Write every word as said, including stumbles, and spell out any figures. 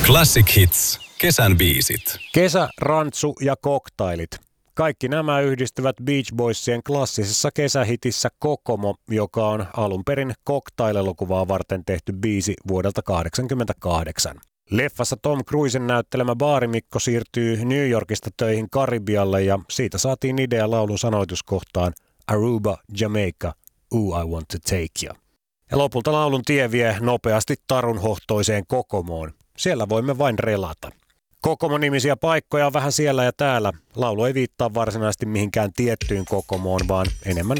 Classic Hits. Kesän biisit. Kesä, rantsu ja koktailit. Kaikki nämä yhdistyvät Beach Boysien klassisessa kesähitissä Kokomo, joka on alun perin Cocktail-elokuvaa varten tehty biisi vuodelta kahdeksankymmentäkahdeksan. Leffassa Tom Cruisen näyttelemä baarimikko siirtyy New Yorkista töihin Karibialle ja siitä saatiin idea laulun sanoituskohtaan Aruba, Jamaica, Ooh I Want to Take Ya. Ja lopulta laulun tie vie nopeasti tarunhohtoiseen Kokomoon. Siellä voimme vain relata. Kokomo-nimisiä paikkoja on vähän siellä ja täällä. Laulu ei viittaa varsinaisesti mihinkään tiettyyn Kokomoon, vaan enemmän